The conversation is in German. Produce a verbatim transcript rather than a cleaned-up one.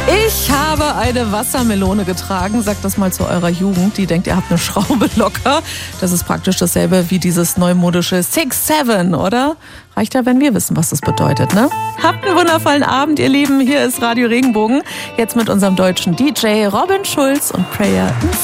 Ich habe eine Wassermelone getragen. Sagt das mal zu eurer Jugend. Die denkt, ihr habt eine Schraube locker. Das ist praktisch dasselbe wie dieses neumodische Six Seven, oder? Reicht ja, wenn wir wissen, was das bedeutet, ne? Habt einen wundervollen Abend, ihr Lieben. Hier ist Radio Regenbogen. Jetzt mit unserem deutschen D J Robin Schulz und Prayer in